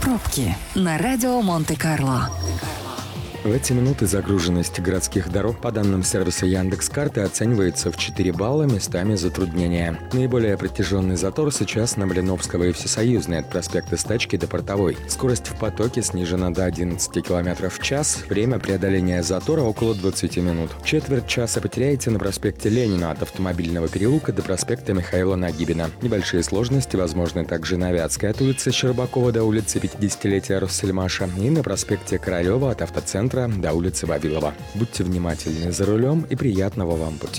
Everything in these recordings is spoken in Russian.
Пробки на радио Монте-Карло. В эти минуты загруженность городских дорог по данным сервиса Яндекс.Карты оценивается в 4 балла, местами затруднения. Наиболее протяженный затор сейчас на Блиновского и Всесоюзной от проспекта Стачки до Портовой. Скорость в потоке снижена до 11 км в час, время преодоления затора около 20 минут. Четверть часа потеряете на проспекте Ленина от Автомобильного переулка до проспекта Михаила Нагибина. Небольшие сложности возможны также на Вятской от улицы Щербакова до улицы 50-летия Россельмаша и на проспекте Королева от автоцентра до улицы Вавилова. Будьте внимательны за рулем и приятного вам пути.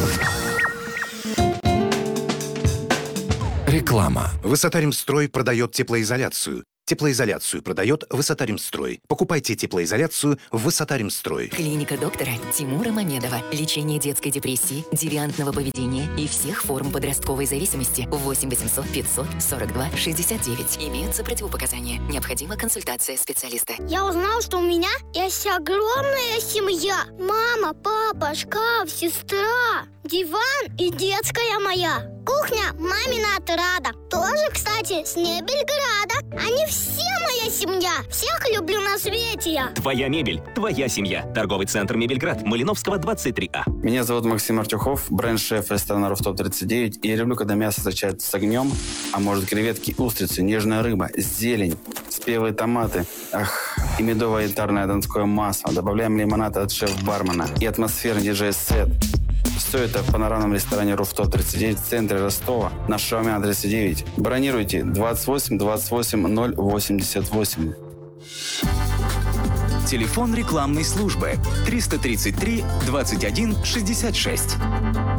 Реклама. Высотаримстрой продает теплоизоляцию. Теплоизоляцию продает Высотаримстрой. Покупайте теплоизоляцию в Высотаримстрой. Клиника доктора Тимура Мамедова. Лечение детской депрессии, девиантного поведения и всех форм подростковой зависимости. 8 800 500 42 69. Имеются противопоказания. Необходима консультация специалиста. Я узнал, что у меня есть огромная семья. Мама, папа, шкаф, сестра, диван и детская моя. Кухня мамина отрада. Тоже, кстати, с Мебельграда. Они все моя семья. Всех люблю на свете я. Твоя мебель, твоя семья. Торговый центр Мебельград, Малиновского, 23А. Меня зовут Максим Артюхов, бренд-шеф ресторана «Руфтоп 39». И я люблю, когда мясо встречается с огнем, а может креветки, устрицы, нежная рыба, зелень, спелые томаты, и медовое янтарное донское масло. Добавляем лимонад от шеф-бармена и атмосферный диджей-сет. Все это в панорамном ресторане «Руфтоп 39» в центре Ростова на Шаумян 39. Бронируйте 28 28 088. Телефон рекламной службы 333 21 66.